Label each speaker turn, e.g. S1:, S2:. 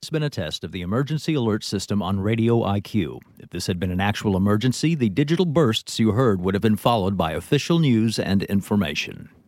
S1: It's been a test of the emergency alert system on Radio IQ. If this had been an actual emergency, the digital bursts you heard would have been followed by official news and information.